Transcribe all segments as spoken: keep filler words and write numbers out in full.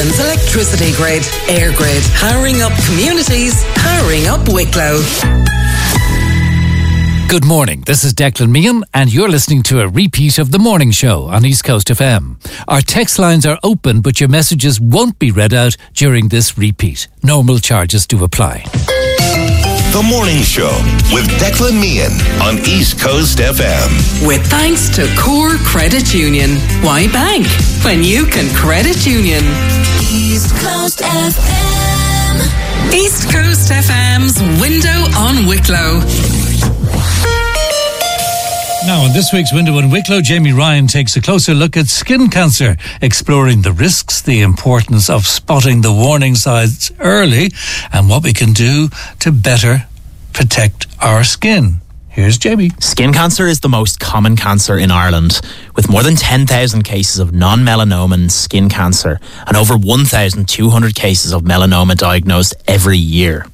Ireland's electricity grid. EirGrid, powering up communities, powering up Wicklow. Good morning, this is Declan Meehan and you're listening to a repeat of The Morning Show on East Coast F M. Our text lines are open but your messages won't be read out during this repeat. Normal charges do apply. The Morning Show with Declan Meehan on East Coast F M. With thanks to Core Credit Union. Why bank when you can credit union? East Coast F M. East Coast F M's Window on Wicklow. Now, in this week's Window on Wicklow, Jamie Ryan takes a closer look at skin cancer, exploring the risks, the importance of spotting the warning signs early, and what we can do to better protect our skin. Here's Jamie. Skin cancer is the most common cancer in Ireland, with more than ten thousand cases of non-melanoma skin cancer and over one thousand two hundred cases of melanoma diagnosed every year.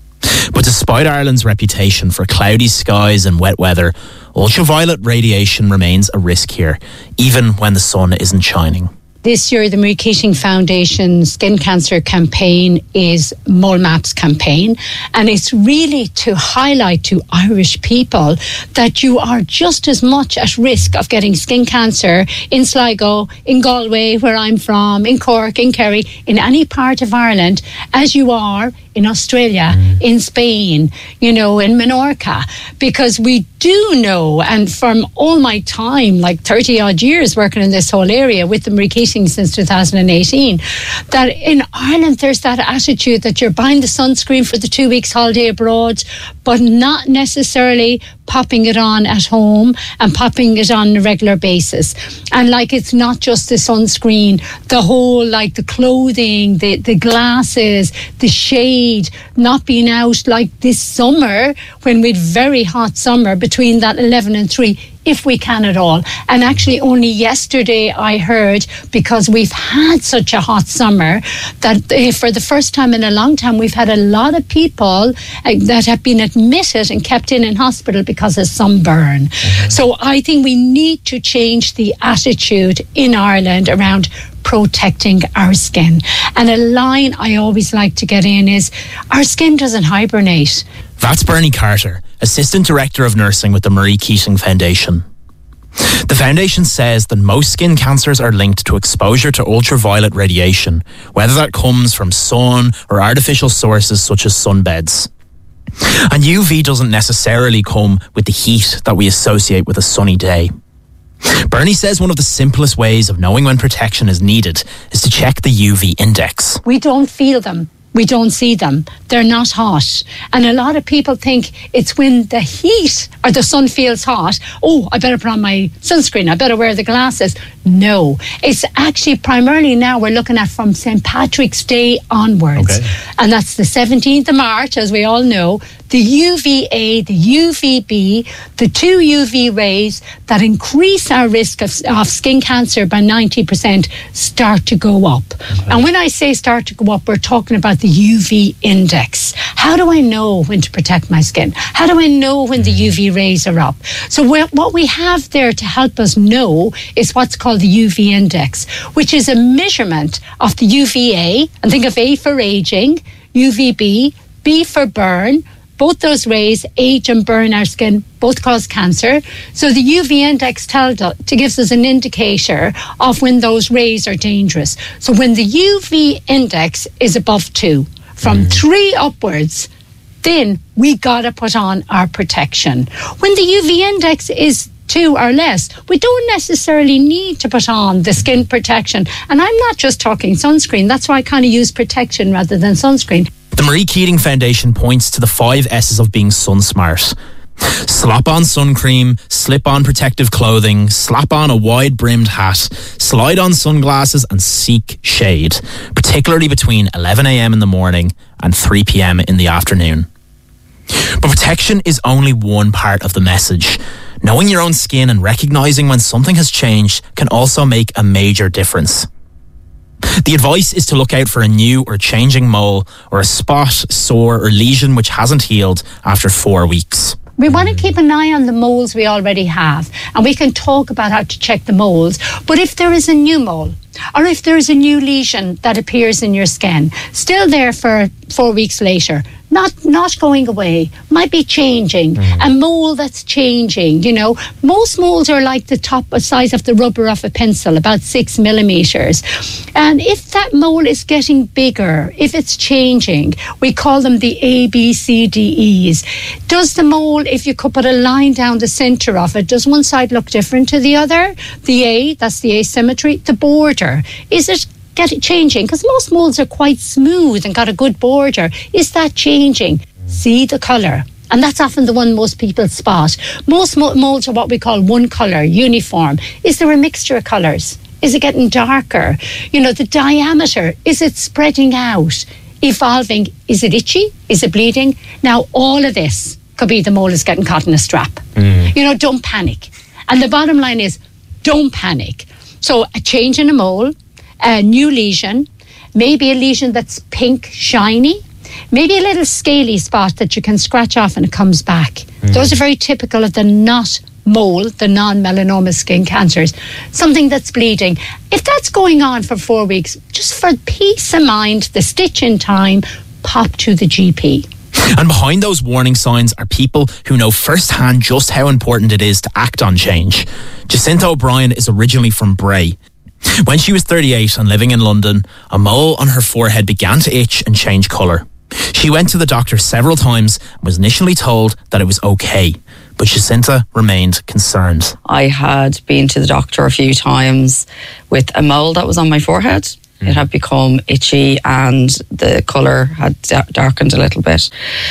But despite Ireland's reputation for cloudy skies and wet weather, ultraviolet radiation remains a risk here, even when the sun isn't shining. This year, the Marie Keating Foundation Skin Cancer Campaign is Mole Maps campaign, and it's really to highlight to Irish people that you are just as much at risk of getting skin cancer in Sligo, in Galway, where I'm from, in Cork, in Kerry, in any part of Ireland, as you are in Australia, mm. in Spain, you know, in Menorca, because we do know, and from all my time, like thirty odd years working in this whole area with the Marie Keating since two thousand eighteen, that in Ireland there's that attitude that you're buying the sunscreen for the two weeks holiday abroad, but not necessarily popping it on at home and popping it on a regular basis. And like, it's not just the sunscreen, the whole, like the clothing, the, the glasses, the shade, not being out like this summer when we'd very hot summer between that eleven and three, if we can at all. And actually only yesterday I heard, because we've had such a hot summer, that uh, for the first time in a long time we've had a lot of people uh, that have been admitted and kept in in hospital because of sunburn. Mm-hmm. So I think we need to change the attitude in Ireland around protecting our skin. And a line I always like to get in is, our skin doesn't hibernate. That's Bernie Carter, Assistant Director of Nursing with the Marie Keating Foundation. The foundation says that most skin cancers are linked to exposure to ultraviolet radiation, whether that comes from sun or artificial sources such as sunbeds. And U V doesn't necessarily come with the heat that we associate with a sunny day. Bernie says one of the simplest ways of knowing when protection is needed is to check the U V index. We don't feel them. We don't see them. They're not hot. And a lot of people think it's when the heat or the sun feels hot, oh, I better put on my sunscreen, I better wear the glasses. No, it's actually primarily now we're looking at from Saint Patrick's Day onwards. Okay. And that's the seventeenth of March, as we all know. The U V A, the U V B, the two U V rays that increase our risk of, of skin cancer by ninety percent start to go up. Okay. And when I say start to go up, we're talking about the U V index. How do I know when to protect my skin? How do I know when the U V rays are up? So what we have there to help us know is what's called the U V index, which is a measurement of the U V A, and think of A for aging, U V B, B for burn. Both those rays age and burn our skin, both cause cancer. So the U V index tells us, to gives us an indicator of when those rays are dangerous. So when the U V index is above two, from mm. three upwards, then we gotta put on our protection. When the U V index is two or less, we don't necessarily need to put on the skin protection. And I'm not just talking sunscreen. That's why I kind of use protection rather than sunscreen. The Marie Keating Foundation points to the five S's of being sun smart. Slap on sun cream, slip on protective clothing, slap on a wide-brimmed hat, slide on sunglasses and seek shade, particularly between eleven a.m. in the morning and three p.m. in the afternoon. But protection is only one part of the message. Knowing your own skin and recognising when something has changed can also make a major difference. The advice is to look out for a new or changing mole or a spot, sore or lesion which hasn't healed after four weeks. We want to keep an eye on the moles we already have, and we can talk about how to check the moles. But if there is a new mole, or if there's a new lesion that appears in your skin, still there for four weeks later, not not going away, might be changing, mm. a mole that's changing, you know. Most moles are like the top size of the rubber of a pencil, about six millimetres. And if that mole is getting bigger, if it's changing, we call them the A, B, C, D, Es. Does the mole, if you could put a line down the centre of it, does one side look different to the other? The A, that's the asymmetry. The border, is it get it changing? Because most moles are quite smooth and got a good border. Is that changing? See the colour. And that's often the one most people spot. Most mo- molds are what we call one colour, uniform. Is there a mixture of colours? Is it getting darker? You know, the diameter, is it spreading out? Evolving? Is it itchy? Is it bleeding? Now, all of this could be the mole is getting caught in a strap. Mm. You know, don't panic. And the bottom line is, don't panic. So a change in a mole, a new lesion, maybe a lesion that's pink, shiny, maybe a little scaly spot that you can scratch off and it comes back. Mm. Those are very typical of the not mole, the non-melanoma skin cancers. Something that's bleeding. If that's going on for four weeks, just for peace of mind, the stitch in time, pop to the G P. And behind those warning signs are people who know firsthand just how important it is to act on change. Jacinta O'Brien is originally from Bray. When she was thirty-eight and living in London, a mole on her forehead began to itch and change colour. She went to the doctor several times and was initially told that it was okay, but Jacinta remained concerned. I had been to the doctor a few times with a mole that was on my forehead. Mm. It had become itchy and the colour had da- darkened a little bit.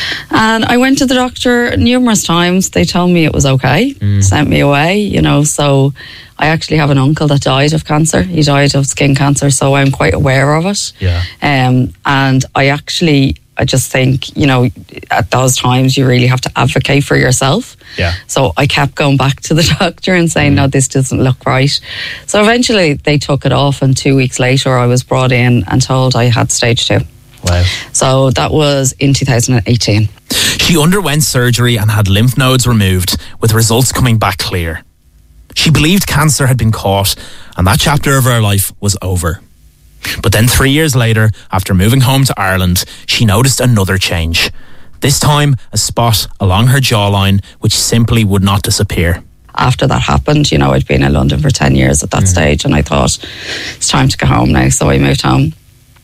And I went to the doctor numerous times. They told me it was okay, mm. sent me away, you know, so I actually have an uncle that died of cancer. He died of skin cancer, so I'm quite aware of it. Yeah. Um, and I actually, I just think, you know, at those times you really have to advocate for yourself. Yeah. So I kept going back to the doctor and saying, mm. no, this doesn't look right. So eventually they took it off, and two weeks later I was brought in and told I had stage two. Wow. So that was in two thousand eighteen. She underwent surgery and had lymph nodes removed, with results coming back clear. She believed cancer had been caught and that chapter of her life was over. But then three years later, after moving home to Ireland, she noticed another change. This time, a spot along her jawline which simply would not disappear. After that happened, you know, I'd been in London for ten years at that mm. stage, and I thought, it's time to go home now. So I moved home.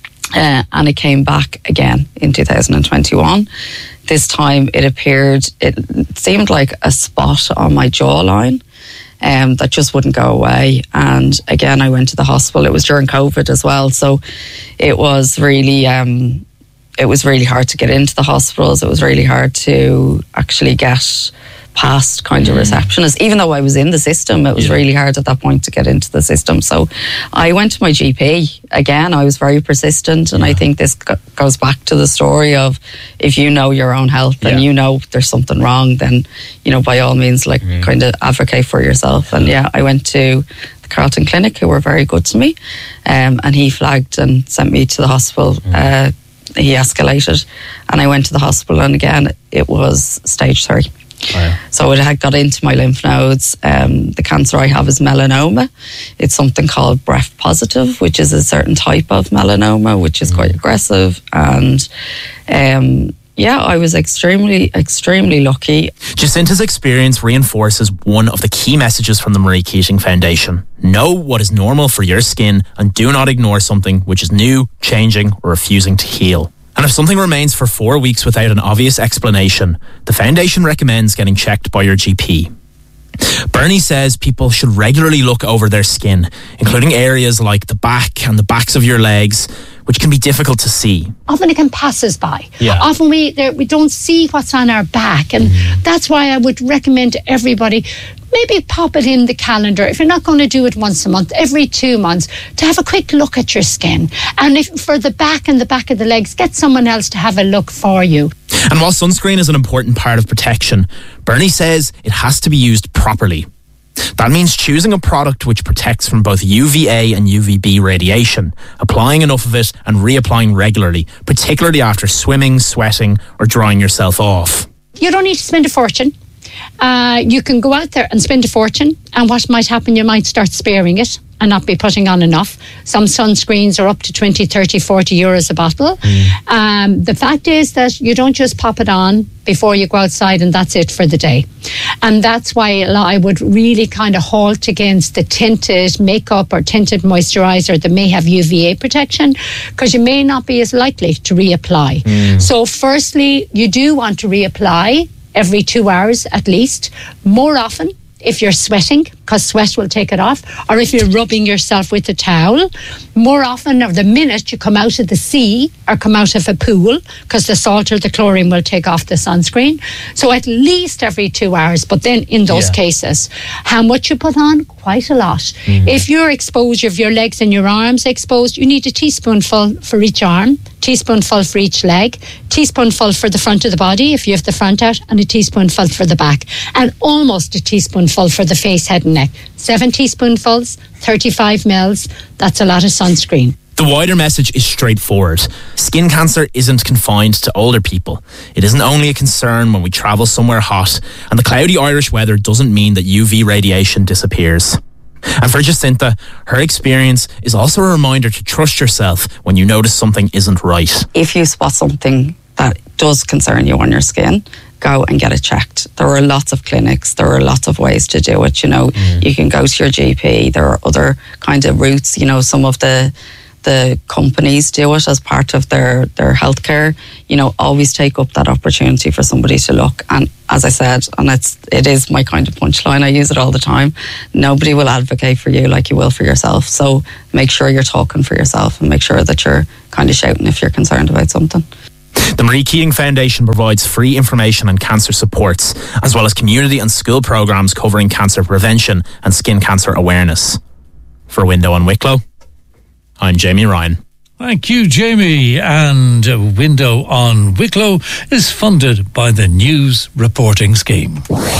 Uh, and it came back again in two thousand twenty-one. This time it appeared, it seemed like a spot on my jawline. Um, that just wouldn't go away. And again, I went to the hospital. It was during COVID as well, so it was really um, it was really hard to get into the hospitals. It was really hard to actually get past kind of receptionists. Even though I was in the system, it was yeah. really hard at that point to get into the system. So I went to my G P. Again, I was very persistent, and yeah. I think this go- goes back to the story of, if you know your own health and yeah. you know there's something wrong, then, you know, by all means, like, mm. kind of advocate for yourself. And yeah, I went to the Carlton Clinic, who were very good to me, um, and he flagged and sent me to the hospital. Mm. Uh, he escalated, and I went to the hospital, and again, it was stage three. Oh, yeah. So it had got into my lymph nodes. Um, the cancer I have is melanoma. It's something called B R E F positive, which is a certain type of melanoma, which is mm. quite aggressive. And um, yeah, I was extremely, extremely lucky. Jacinta's experience reinforces one of the key messages from the Marie Keating Foundation. Know what is normal for your skin, and do not ignore something which is new, changing, or refusing to heal. And if something remains for four weeks without an obvious explanation, the Foundation recommends getting checked by your G P. Bernie says people should regularly look over their skin, including areas like the back and the backs of your legs, which can be difficult to see. Often it can pass us by. Yeah. Often we there, we don't see what's on our back, and mm. that's why I would recommend to everybody, maybe pop it in the calendar. If you're not going to do it once a month, every two months, to have a quick look at your skin. And if for the back and the back of the legs, get someone else to have a look for you. And while sunscreen is an important part of protection, Bernie says it has to be used properly. That means choosing a product which protects from both U V A and U V B radiation, applying enough of it and reapplying regularly, particularly after swimming, sweating, or drying yourself off. You don't need to spend a fortune. Uh, you can go out there and spend a fortune, and what might happen, you might start sparing it. and not be putting on enough. Some sunscreens are up to twenty, thirty, forty euros a bottle. Mm. Um, the fact is that you don't just pop it on before you go outside and that's it for the day. And that's why I would really kind of halt against the tinted makeup or tinted moisturiser that may have U V A protection, because you may not be as likely to reapply. Mm. So firstly, you do want to reapply every two hours at least, more often if you're sweating, because sweat will take it off, or if you're rubbing yourself with a towel. More often, or the minute you come out of the sea or come out of a pool, because the salt or the chlorine will take off the sunscreen. So at least every two hours. But then in those yeah. cases, how much you put on? Quite a lot. Mm. If you're exposed, if your legs and your arms exposed, you need a teaspoonful for each arm, teaspoonful for each leg, teaspoonful for the front of the body if you have the front out, and a teaspoonful for the back, and almost a teaspoonful for the face, head and neck. Seven teaspoonfuls, thirty-five mils, that's a lot of sunscreen. The wider message is straightforward. Skin cancer isn't confined to older people. It isn't only a concern when we travel somewhere hot, and the cloudy Irish weather doesn't mean that U V radiation disappears. And for Jacinta, her experience is also a reminder to trust yourself when you notice something isn't right. If you spot something that does concern you on your skin, go and get it checked. There are lots of clinics. There are lots of ways to do it. You know, mm. you can go to your G P. There are other kind of routes. You know, some of the the companies do it as part of their, their healthcare. You know, always take up that opportunity for somebody to look. And as I said, and it's it is my kind of punchline, I use it all the time, nobody will advocate for you like you will for yourself. So make sure you're talking for yourself and make sure that you're kind of shouting if you're concerned about something. The Marie Keating Foundation provides free information and cancer supports, as well as community and school programmes covering cancer prevention and skin cancer awareness. For Window on Wicklow, I'm Jamie Ryan. Thank you, Jamie. And Window on Wicklow is funded by the News Reporting Scheme.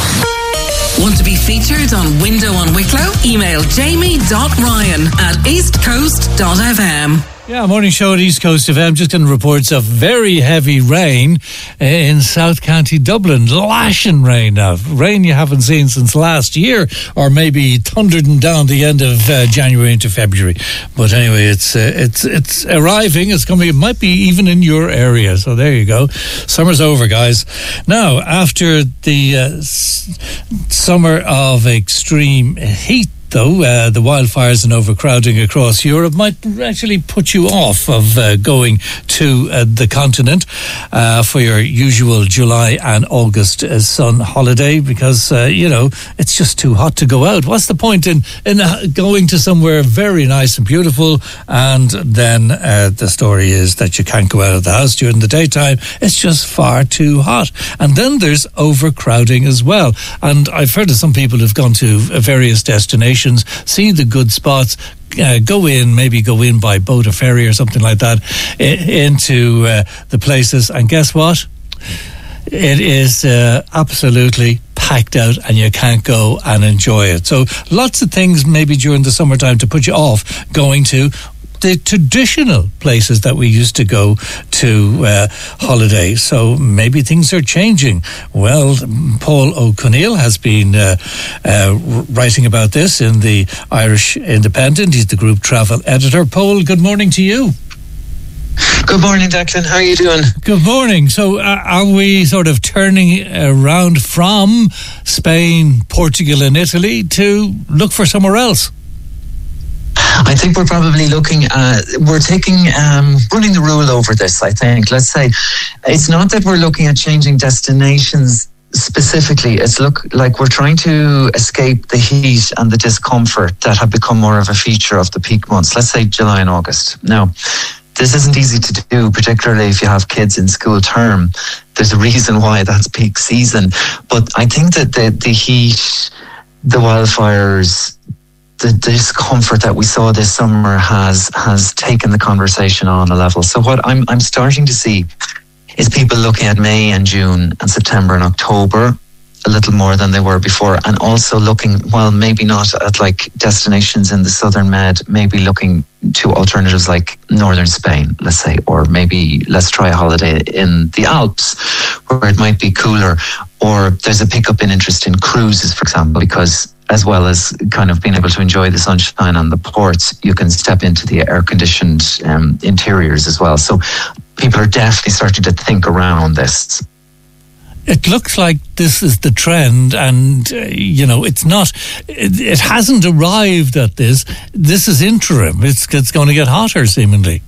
Want to be featured on Window on Wicklow? Email jamie.ryan at eastcoast.fm. Yeah, morning show at East Coast F M. Just getting reports of very heavy rain in South County Dublin. Lashing rain now. Rain you haven't seen since last year, or maybe thundering down the end of uh, January into February. But anyway, it's uh, it's it's arriving. It's coming. It might be even in your area. So there you go. Summer's over, guys. Now, after the uh, s- summer of extreme heat, though, uh, the wildfires and overcrowding across Europe might actually put you off of uh, going to uh, the continent uh, for your usual July and August uh, sun holiday, because, uh, you know, it's just too hot to go out. What's the point in, in uh, going to somewhere very nice and beautiful, and then uh, the story is that you can't go out of the house during the daytime? It's just far too hot. And then there's overcrowding as well. And I've heard of some people who've gone to various destinations, see the good spots, uh, go in, maybe go in by boat or ferry or something like that, I- into uh, the places, and guess what? It is uh, absolutely packed out and you can't go and enjoy it. So lots of things maybe during the summertime to put you off going to the traditional places that we used to go to uh, holiday. So maybe things are changing. Well, Paul O'Connell has been uh, uh, writing about this in the Irish Independent. He's the group travel editor. Paul, good morning to you. Good morning, Declan. How are you doing? Good morning. So uh, are we sort of turning around from Spain, Portugal and Italy to look for somewhere else? I think we're probably looking at, we're taking, um, running the rule over this, I think. Let's say, it's not that we're looking at changing destinations specifically. It's look like we're trying to escape the heat and the discomfort that have become more of a feature of the peak months. Let's say July and August. Now, this isn't easy to do, particularly if you have kids in school term. There's a reason why that's peak season. But I think that the, the heat, the wildfires, the discomfort that we saw this summer has has taken the conversation on a level. So what I'm I'm starting to see is people looking at May and June and September and October a little more than they were before, and also looking, well, maybe not at like destinations in the Southern Med, maybe looking to alternatives like Northern Spain, let's say, or maybe let's try a holiday in the Alps where it might be cooler, or there's a pickup in interest in cruises, for example, because as well as kind of being able to enjoy the sunshine on the ports, you can step into the air-conditioned um, interiors as well. So people are definitely starting to think around this. It looks like this is the trend, and, uh, you know, it's not, it, it hasn't arrived at this. This is interim. It's, it's going to get hotter, seemingly.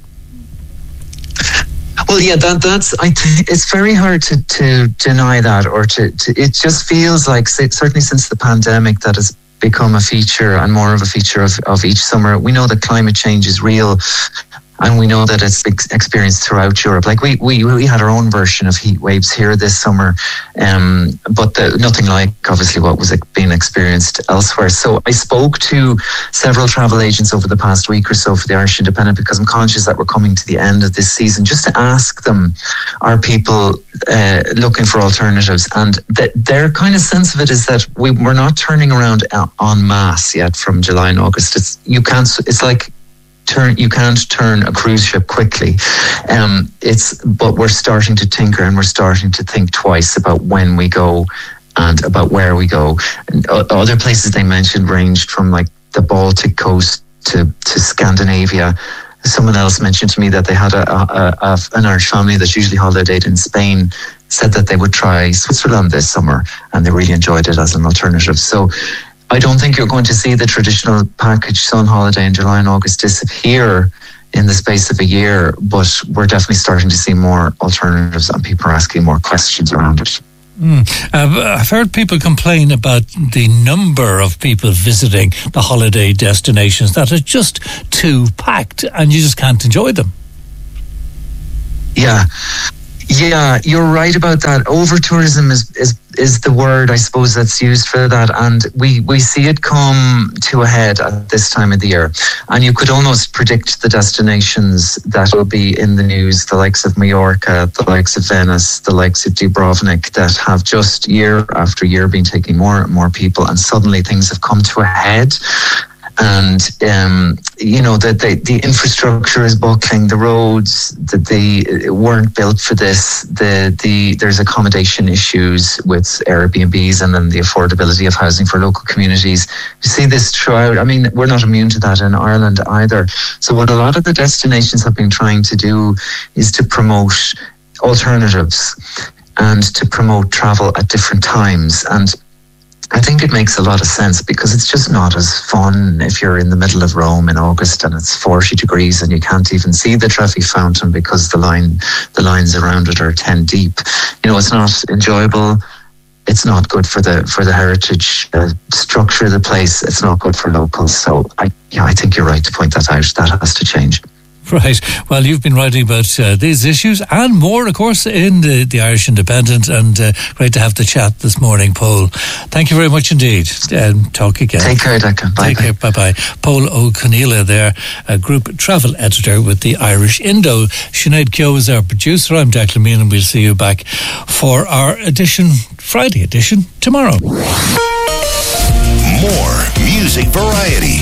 Well, yeah, that that's. I th- it's very hard to, to deny that, or to, to. It just feels like, certainly since the pandemic, that has become a feature and more of a feature of, of each summer. We know that climate change is real, and we know that it's ex- experienced throughout Europe. Like we, we we had our own version of heat waves here this summer, um, but the, nothing like obviously what was being experienced elsewhere. So I spoke to several travel agents over the past week or so for the Irish Independent, because I'm conscious that we're coming to the end of this season, just to ask them, are people uh, looking for alternatives? And th- their kind of sense of it is that we, we're not turning around en masse yet from July and August. It's, you can't, it's like, Turn, you can't turn a cruise ship quickly. Um, it's but we're starting to tinker, and we're starting to think twice about when we go and about where we go. And other places they mentioned ranged from like the Baltic coast to, to Scandinavia. Someone else mentioned to me that they had a, a, a an Irish family that's usually holidayed in Spain, said that they would try Switzerland this summer, and they really enjoyed it as an alternative. So I don't think you're going to see the traditional package sun holiday in July and August disappear in the space of a year, but we're definitely starting to see more alternatives, and people are asking more questions around it. Mm. Uh, I've heard people complain about the number of people visiting the holiday destinations, that are just too packed and you just can't enjoy them. Yeah. Yeah, you're right about that. Over-tourism is, is is the word, I suppose, that's used for that. And we, we see it come to a head at this time of the year. And you could almost predict the destinations that will be in the news, the likes of Mallorca, the likes of Venice, the likes of Dubrovnik, that have just year after year been taking more and more people. And suddenly things have come to a head. And, um, you know, that the, the infrastructure is buckling, the roads, that they weren't built for this. The, the, there's accommodation issues with Airbnbs, and then the affordability of housing for local communities. You see this throughout. I mean, we're not immune to that in Ireland either. So what a lot of the destinations have been trying to do is to promote alternatives and to promote travel at different times. And I think it makes a lot of sense, because it's just not as fun if you're in the middle of Rome in August and it's forty degrees and you can't even see the Trevi Fountain because the line, the lines around it are ten deep. You know, it's not enjoyable. It's not good for the for the heritage uh, structure of the place. It's not good for locals. So I, yeah, I think you're right to point that out. That has to change. Right. Well, you've been writing about uh, these issues and more, of course, in the, the Irish Independent, and uh, great to have the chat this morning, Paul. Thank you very much indeed. Um, talk again. Take care, Declan. Bye. Take care. Bye-bye. Paul O'Conneilla there, a group travel editor with the Irish Indo. Sinead Keogh is our producer. I'm Declan Meehan, and we'll see you back for our edition, Friday edition, tomorrow. More music variety.